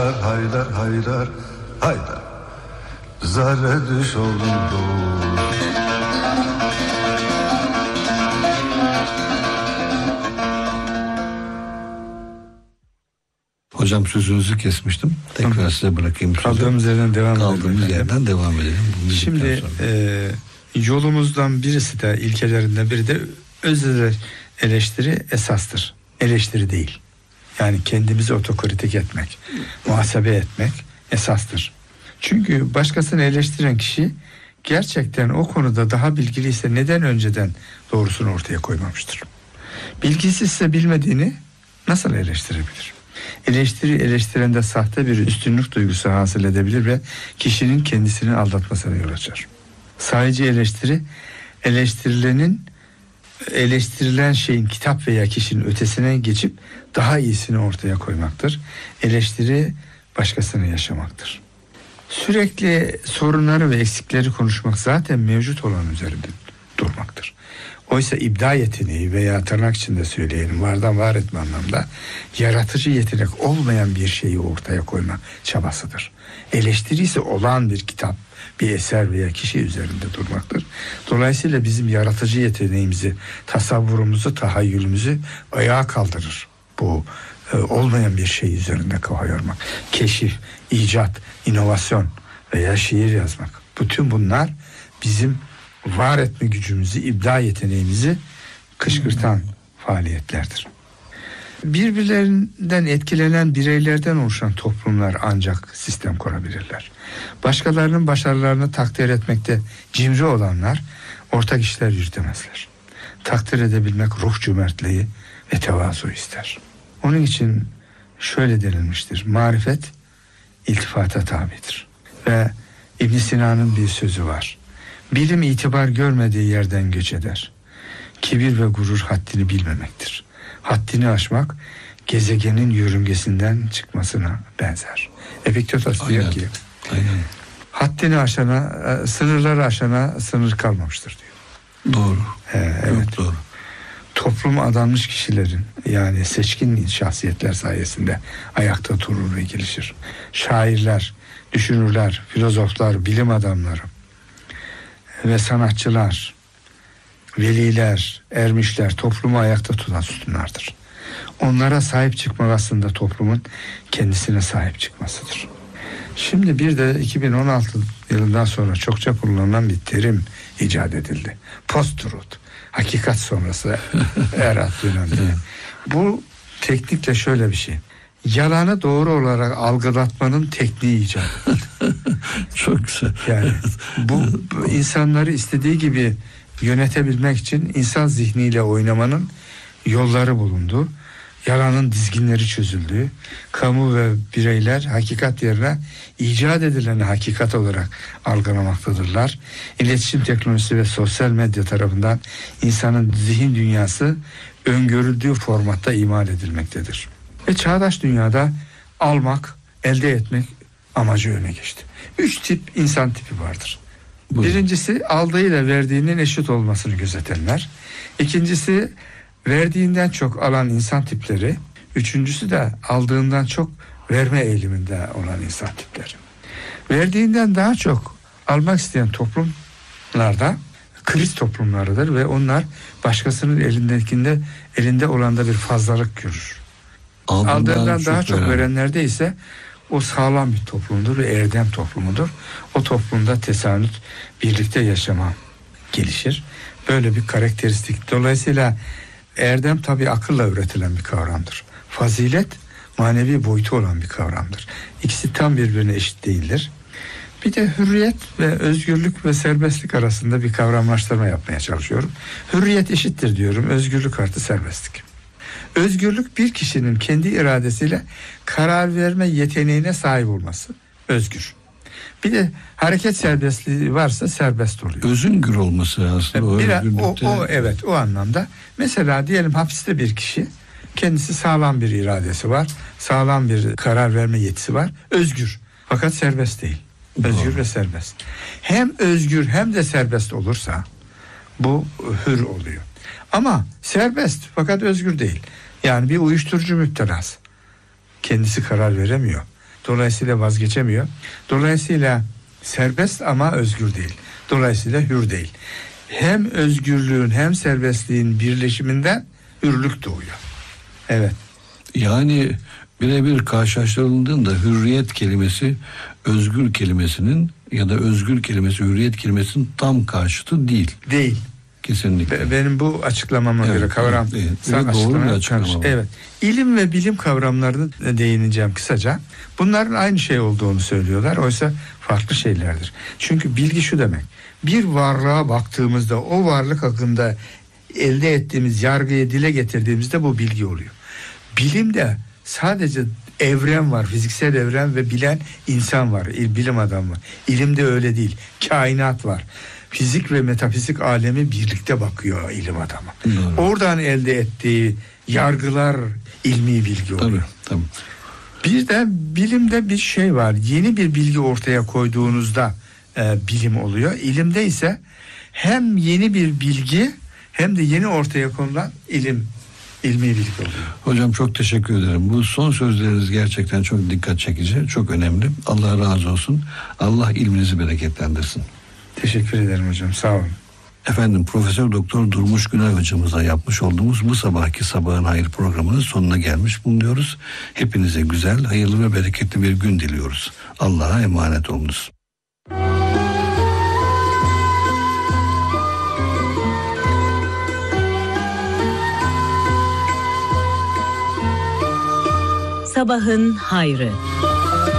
Haydar haydar haydar zerre düş oldu. Hocam sözünüzü kesmiştim. Tekrar size bırakayım. Kaldığımız yerden devam edelim. Şimdi yolumuzdan birisi de, ilkelerinden biri de öz eleştiri esastır. Eleştiri değil. Yani kendimizi otokritik etmek, muhasebe etmek esastır. Çünkü başkasını eleştiren kişi gerçekten o konuda daha bilgiliyse neden önceden doğrusunu ortaya koymamıştır? Bilgisizse bilmediğini nasıl eleştirebilir? Eleştirende sahte bir üstünlük duygusu hasıl edebilir ve kişinin kendisini aldatmasına yol açar. Sadece eleştirilen şeyin kitap veya kişinin ötesine geçip daha iyisini ortaya koymaktır. Eleştiri başkasını yaşamaktır. Sürekli sorunları ve eksikleri konuşmak zaten mevcut olan üzerinde durmaktır. Oysa ibda yeteneği veya tırnak içinde söyleyelim vardan var etme anlamda yaratıcı yetenek olmayan bir şeyi ortaya koyma çabasıdır. Eleştiri ise olan bir kitap, bir eser veya kişi üzerinde durmaktır. Dolayısıyla bizim yaratıcı yeteneğimizi, tasavvurumuzu, tahayyülümüzü ayağa kaldırır. Bu olmayan bir şey üzerinde kafa yormak. Keşif, icat, inovasyon veya şiir yazmak. Bütün bunlar bizim var etme gücümüzü, ibda yeteneğimizi kışkırtan faaliyetlerdir. Birbirlerinden etkilenen bireylerden oluşan toplumlar ancak sistem kurabilirler. Başkalarının başarılarını takdir etmekte cimri olanlar ortak işler yürütemezler. Takdir edebilmek ruh cömertliği ve tevazu ister. Onun için şöyle denilmiştir: marifet iltifata tabidir. Ve İbn Sina'nın bir sözü var: bilim itibar görmediği yerden göç eder. Kibir ve gurur haddini bilmemektir. Haddini aşmak gezegenin yörüngesinden çıkmasına benzer. Epiktetos diyor ki haddini aşana, sınırları aşana sınır kalmamıştır diyor. Doğru. Evet. Çok doğru. Topluma adanmış kişilerin, yani seçkin şahsiyetler sayesinde ayakta durur ve gelişir. Şairler, düşünürler, filozoflar, bilim adamları ve sanatçılar, veliler, ermişler toplumu ayakta tutan sütunlardır. Onlara sahip çıkmak aslında toplumun kendisine sahip çıkmasıdır. Şimdi bir de 2016 yılından sonra çokça kullanılan bir terim icat edildi. Post-truth, hakikat sonrası era döneminde. Bu teknikle şöyle bir şey: yalanı doğru olarak algılatmanın tekniği icat edildi. Çok güzel. Yani bu insanları istediği gibi yönetebilmek için insan zihniyle oynamanın yolları bulundu. Yalanın dizginleri çözüldü. Kamu ve bireyler hakikat yerine icat edileni hakikat olarak algılamaktadırlar. İletişim teknolojisi ve sosyal medya tarafından insanın zihin dünyası öngörüldüğü formatta imal edilmektedir. Ve çağdaş dünyada almak, elde etmek amacı öne geçti. 3 tip insan tipi vardır. Buyurun. Birincisi aldığıyla verdiğinin eşit olmasını gözetenler. İkincisi verdiğinden çok alan insan tipleri. Üçüncüsü de aldığından çok verme eğiliminde olan insan tipleri. Verdiğinden daha çok almak isteyen toplumlarda kriz toplumlarıdır ve onlar başkasının elinde olanda bir fazlalık görür. Aldığından daha çok verenlerde ise o sağlam bir toplumdur ve erdem toplumudur. O toplumda tesanüt, birlikte yaşama gelişir. Böyle bir karakteristik. Dolayısıyla erdem tabii akılla üretilen bir kavramdır. Fazilet manevi boyutu olan bir kavramdır. İkisi tam birbirine eşit değildir. Bir de hürriyet ve özgürlük ve serbestlik arasında bir kavramlaştırma yapmaya çalışıyorum. Hürriyet eşittir diyorum, özgürlük artı serbestlik. Özgürlük bir kişinin kendi iradesiyle karar verme yeteneğine sahip olması. Özgür. Bir de hareket serbestliği varsa serbest oluyor. Özgür olması aslında. Evet, o anlamda. Mesela diyelim hapiste bir kişi, kendisi sağlam bir iradesi var, sağlam bir karar verme yetisi var, özgür. Fakat serbest değil. Özgür ve serbest. Hem özgür hem de serbest olursa bu hür oluyor. Ama serbest fakat özgür değil. Yani bir uyuşturucu müptelası. Kendisi karar veremiyor. Dolayısıyla vazgeçemiyor. Dolayısıyla serbest ama özgür değil. Dolayısıyla hür değil. Hem özgürlüğün hem serbestliğin birleşiminden hürlük doğuyor. Evet. Yani birebir karşılaştırıldığında hürriyet kelimesi özgür kelimesinin ya da özgür kelimesi hürriyet kelimesinin tam karşıtı değil. Değil. Kesinlikle. Benim bu açıklamama Evet, göre kavram evet, sen doğru bir açıklamaya açıklama karşı. var. Evet. İlim ve bilim kavramlarını değineceğim kısaca. Bunların aynı şey olduğunu söylüyorlar. Oysa farklı şeylerdir. Çünkü bilgi şu demek. Bir varlığa baktığımızda o varlık hakkında elde ettiğimiz yargıyı dile getirdiğimizde bu bilgi oluyor. Bilimde sadece evren var, fiziksel evren ve bilen insan var, bilim adamı var. İlimde öyle değil, kainat var. Fizik ve metafizik alemi birlikte bakıyor ilim adamı. Doğru. Oradan elde ettiği yargılar ilmi bilgi oluyor. Tabii. Bir de bilimde bir şey var. Yeni bir bilgi ortaya koyduğunuzda bilim oluyor. İlimde ise hem yeni bir bilgi hem de yeni ortaya konulan ilmi bilgi oluyor. Hocam çok teşekkür ederim. Bu son sözleriniz gerçekten çok dikkat çekici, çok önemli. Allah razı olsun. Allah ilminizi bereketlendirsin. Teşekkür ederim hocam. Sağ olun. Efendim Profesör Doktor Durmuş Günay hocamızla yapmış olduğumuz bu sabahki Sabahın Hayır programının sonuna gelmiş bulunuyoruz. Hepinize güzel, hayırlı ve bereketli bir gün diliyoruz. Allah'a emanet olunuz. Sabahın Hayrı.